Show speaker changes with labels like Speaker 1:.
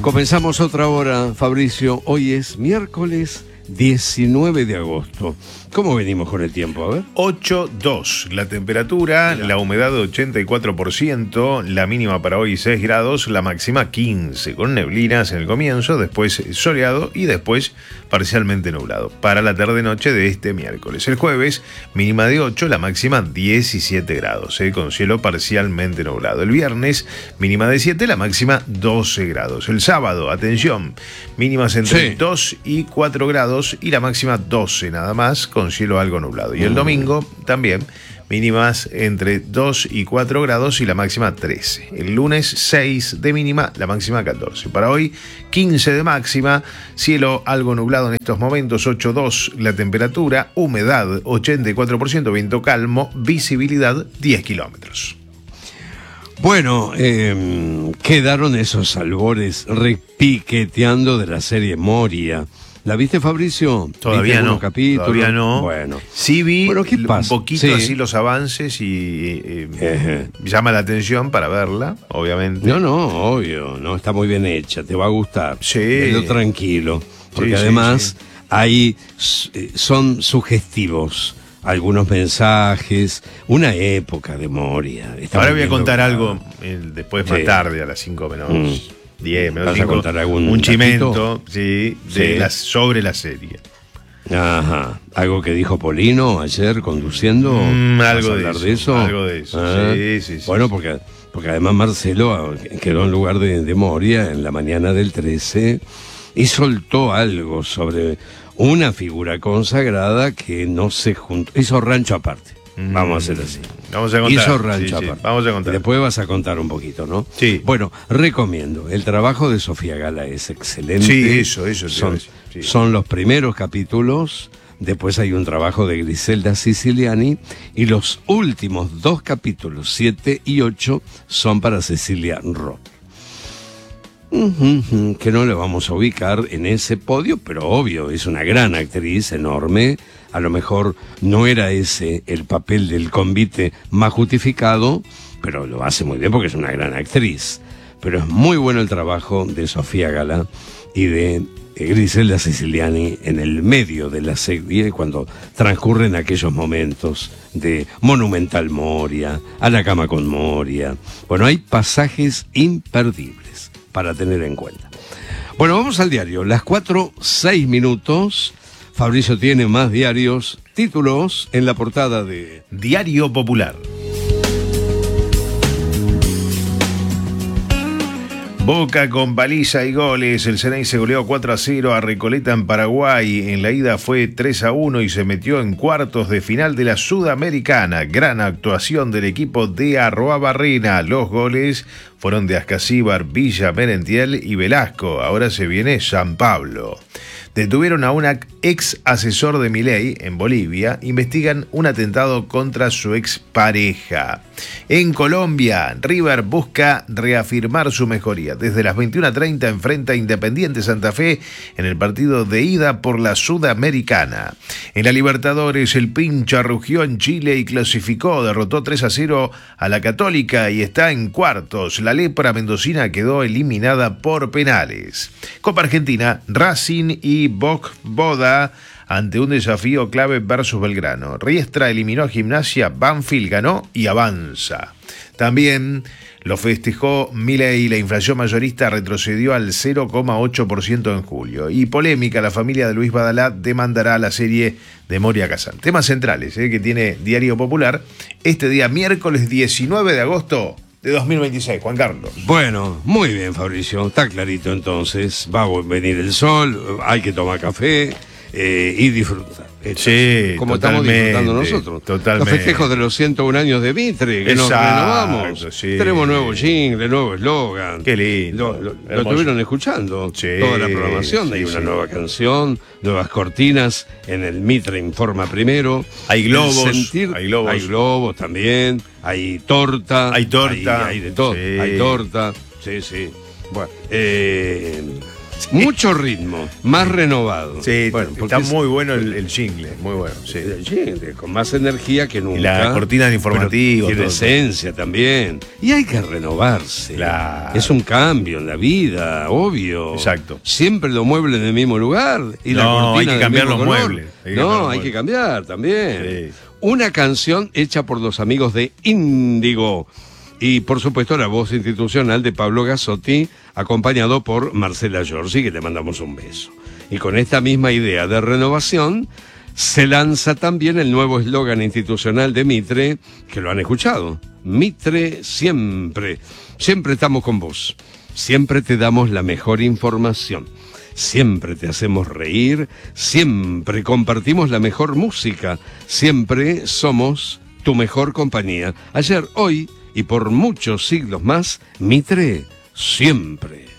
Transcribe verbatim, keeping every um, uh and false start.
Speaker 1: Comenzamos otra hora, Fabricio. Hoy es miércoles diecinueve de agosto. ¿Cómo venimos con el tiempo? A ver.
Speaker 2: ocho dos. La temperatura, Mira. La humedad de ochenta y cuatro por ciento, la mínima para hoy seis grados, la máxima quince, con neblinas en el comienzo, después soleado y después parcialmente nublado. Para la tarde-noche de este miércoles. El jueves, mínima de ocho, la máxima diecisiete grados, ¿eh? Con cielo parcialmente nublado. El viernes, mínima de siete, la máxima doce grados. El sábado, atención, mínimas entre sí. dos y cuatro grados y la máxima doce nada más, con cielo algo nublado. Y el domingo también mínimas entre dos y cuatro grados y la máxima trece. El lunes seis de mínima, la máxima catorce. Para hoy quince de máxima, cielo algo nublado en estos momentos, ocho dos la temperatura, humedad ochenta y cuatro por ciento, viento calmo, visibilidad diez kilómetros.
Speaker 1: Bueno, eh, quedaron esos albores repiqueteando de la serie Moria. ¿La viste, Fabricio?
Speaker 2: Todavía no,
Speaker 1: capítulos?
Speaker 2: todavía no.
Speaker 1: Bueno,
Speaker 2: sí vi
Speaker 1: bueno, ¿qué pasa?
Speaker 2: un poquito
Speaker 1: sí.
Speaker 2: así los avances y eh, eh, llama la atención para verla, obviamente.
Speaker 1: No, no, obvio, no, está muy bien hecha, te va a gustar.
Speaker 2: Sí.
Speaker 1: Velo tranquilo, porque
Speaker 2: sí,
Speaker 1: además
Speaker 2: sí, sí.
Speaker 1: ahí son sugestivos algunos mensajes, una época de Moria.
Speaker 2: Ahora voy a contar que... algo eh, después más sí. tarde, a las cinco menos... Mm. diez, menos cinco,
Speaker 1: a contar algún
Speaker 2: un chimento sí, de sí. La, sobre la serie.
Speaker 1: Ajá. ¿Algo que dijo Polino ayer conduciendo?
Speaker 2: Mm, algo
Speaker 1: ¿Vas a
Speaker 2: de
Speaker 1: hablar
Speaker 2: eso,
Speaker 1: de eso?
Speaker 2: Algo de eso,
Speaker 1: ah.
Speaker 2: sí, sí, sí.
Speaker 1: Bueno, porque, porque además Marcelo quedó en lugar de, de Moria en la mañana del trece y soltó algo sobre una figura consagrada que no se juntó, hizo rancho aparte. Mm. Vamos a hacer así.
Speaker 2: Vamos a contar.
Speaker 1: Hizo rancho
Speaker 2: sí,
Speaker 1: aparte.
Speaker 2: Sí, vamos a contar.
Speaker 1: Y después vas a contar un poquito, ¿no?
Speaker 2: Sí.
Speaker 1: Bueno, recomiendo. El trabajo de Sofía Gala es excelente.
Speaker 2: Sí, eso, eso.
Speaker 1: Son,
Speaker 2: sí.
Speaker 1: son los primeros capítulos. Después hay un trabajo de Griselda Siciliani. Y los últimos dos capítulos, siete y ocho, son para Cecilia Roth. Uh-huh, que no le vamos a ubicar en ese podio, pero obvio, es una gran actriz, enorme. A lo mejor no era ese el papel del convite más justificado, pero lo hace muy bien porque es una gran actriz. Pero es muy bueno el trabajo de Sofía Gala y de Griselda Siciliani en el medio de la serie, cuando transcurren aquellos momentos de Monumental Moria, A la cama con Moria. Bueno, hay pasajes imperdibles para tener en cuenta. Bueno, vamos al diario. Las cuatro, seis minutos. Fabricio tiene más diarios, títulos en la portada de
Speaker 2: Diario Popular. Boca con paliza y goles. El Ceneice goleó cuatro a cero a Recoleta en Paraguay. En la ida fue tres a uno y se metió en cuartos de final de la Sudamericana. Gran actuación del equipo de Arruabarrena. Los goles fueron de Ascasíbar, Villa, Merentiel y Velasco. Ahora se viene San Pablo. Detuvieron a un ex asesor de Milei en Bolivia. Investigan un atentado contra su expareja. En Colombia, River busca reafirmar su mejoría. Desde las veintiuna treinta enfrenta a Independiente Santa Fe en el partido de ida por la Sudamericana. En la Libertadores, el Pincha rugió en Chile y clasificó. Derrotó tres a cero a la Católica y está en cuartos. La Lepra mendocina quedó eliminada por penales. Copa Argentina, Racing y Boc Boda ante un desafío clave versus Belgrano. Riestra eliminó a Gimnasia, Banfield ganó y avanza. También lo festejó Milei, la inflación mayorista retrocedió al cero coma ocho por ciento en julio. Y polémica, la familia de Luis Badalá demandará la serie de Moria Kazan. Temas centrales eh, que tiene Diario Popular este día miércoles diecinueve de agosto de dos mil veintiséis, Juan Carlos.
Speaker 1: Bueno, muy bien, Fabricio, está clarito entonces. Va a venir el sol, hay que tomar café eh, y disfrutar.
Speaker 2: Sí,
Speaker 1: como estamos disfrutando nosotros.
Speaker 2: Totalmente.
Speaker 1: Los festejos de los ciento un años de Mitre, que
Speaker 2: Exacto,
Speaker 1: nos renovamos.
Speaker 2: Sí.
Speaker 1: Tenemos nuevo jingle, nuevo eslogan.
Speaker 2: Qué lindo.
Speaker 1: Lo, lo, lo estuvieron escuchando.
Speaker 2: Sí,
Speaker 1: toda la programación.
Speaker 2: sí,
Speaker 1: Hay una
Speaker 2: sí.
Speaker 1: nueva canción, nuevas cortinas en el Mitre Informa Primero.
Speaker 2: Hay globos.
Speaker 1: Sentir,
Speaker 2: hay globos.
Speaker 1: Hay globos también. Hay torta.
Speaker 2: Hay torta.
Speaker 1: Hay, hay de todo.
Speaker 2: Sí.
Speaker 1: Hay torta. Sí, sí. Bueno, eh, Mucho ritmo, más renovado.
Speaker 2: Sí,
Speaker 1: bueno,
Speaker 2: está muy bueno el, el jingle, muy bueno. Sí.
Speaker 1: El jingle, con más energía que nunca.
Speaker 2: Y la cortina de informativo.
Speaker 1: Tiene
Speaker 2: todo,
Speaker 1: esencia todo. También. Y hay que renovarse.
Speaker 2: Claro.
Speaker 1: Es un cambio en la vida, obvio.
Speaker 2: Exacto.
Speaker 1: Siempre los muebles en el mismo lugar. Y
Speaker 2: no,
Speaker 1: la cortina
Speaker 2: hay que cambiar los
Speaker 1: color.
Speaker 2: muebles. Hay
Speaker 1: no,
Speaker 2: cambiar
Speaker 1: hay
Speaker 2: los
Speaker 1: que cambiar también.
Speaker 2: Sí.
Speaker 1: Una canción hecha por los amigos de Índigo. Y por supuesto la voz institucional de Pablo Gazzotti, acompañado por Marcela Giorgi, que le mandamos un beso. Y con esta misma idea de renovación, se lanza también el nuevo eslogan institucional de Mitre, que lo han escuchado. Mitre siempre. Siempre estamos con vos. Siempre te damos la mejor información. Siempre te hacemos reír. Siempre compartimos la mejor música. Siempre somos tu mejor compañía. Ayer, hoy y por muchos siglos más, Mitre siempre.